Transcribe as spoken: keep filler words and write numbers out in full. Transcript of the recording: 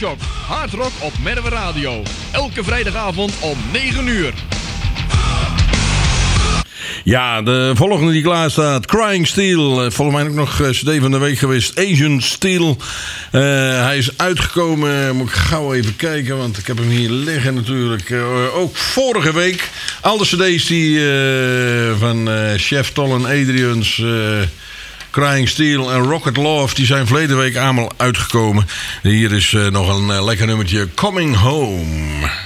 Shock. Hard rock op Merwe Radio. Elke vrijdagavond om negen uur. Ja, de volgende die klaar staat. Crying Steel. Volgens mij ook nog C D van de week geweest. Asian Steel. Uh, hij is uitgekomen. Moet ik gauw even kijken. Want ik heb hem hier liggen natuurlijk. Uh, ook vorige week. Al de cd's die uh, van uh, Chef Toll en Adrians... Uh, Crying Steel en Rocket Love, die zijn verleden week allemaal uitgekomen. Hier is uh, nog een uh, lekker nummertje, Coming Home.